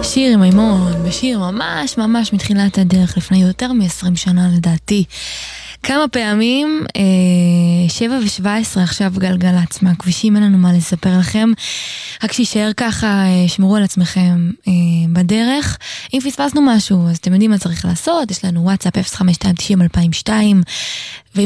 שיר עם מימון, בשיר ממש ממש מתחילת הדרך, לפני יותר מ-20 שנה לדעתי. כמה פעמים, 7:17 עכשיו גלגלצ מהכבישים, אין לנו מה לספר לכם. רק שישאר ככה, שמרו על עצמכם בדרך. אם פספסנו משהו, אז אתם יודעים מה צריך לעשות, יש לנו וואטסאפ 05290-2002, ואם